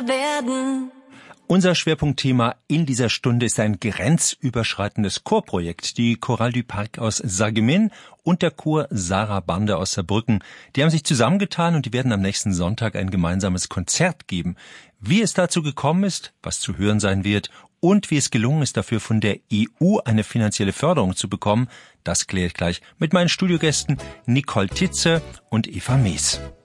werden. Unser Schwerpunktthema in dieser Stunde ist ein grenzüberschreitendes Chorprojekt. Die Chorale du Parc aus Sarreguemines und der Chor Sarah Bande aus Saarbrücken. Die haben sich zusammengetan und die werden am nächsten Sonntag ein gemeinsames Konzert geben. Wie es dazu gekommen ist, was zu hören sein wird und wie es gelungen ist, dafür von der EU eine finanzielle Förderung zu bekommen, das kläre ich gleich mit meinen Studiogästen Nicole Titze und Eva Mees.